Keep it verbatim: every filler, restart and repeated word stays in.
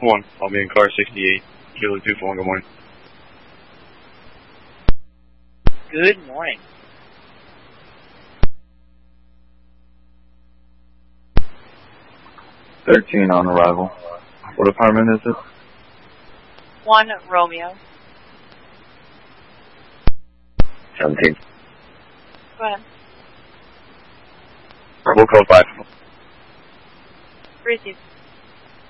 One, I'll be in car sixty-eight, Kilo two four, good morning. Good morning. thirteen on arrival. What apartment is it? One, Romeo. seventeen. Go ahead. We'll code five. Receive.